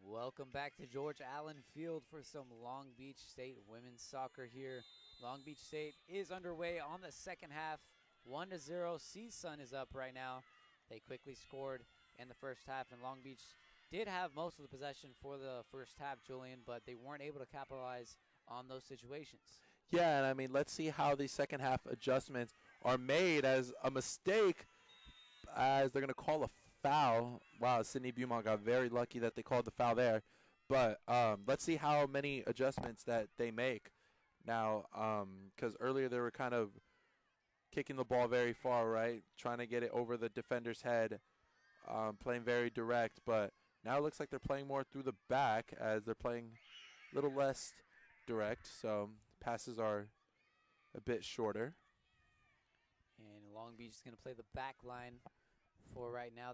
Welcome back to George Allen Field for some Long Beach State women's soccer here. Long Beach State is underway on the second half. 1-0. CSUN is up right now. They quickly scored in the first half, and Long Beach did have most of the possession for the first half, Julian, but they weren't able to capitalize on those situations. Yeah, and I mean, let's see how the second half adjustments are made as a mistake, as they're going to call a foul. Wow, Sydney Beaumont got very lucky that they called the foul there. But let's see how many adjustments that they make now, because earlier they were kind of kicking the ball very far, right, trying to get it over the defender's head, playing very direct. But now it looks like they're playing more through the back as they're playing a little less direct, so passes are a bit shorter. And Long Beach is going to play the back line for right now.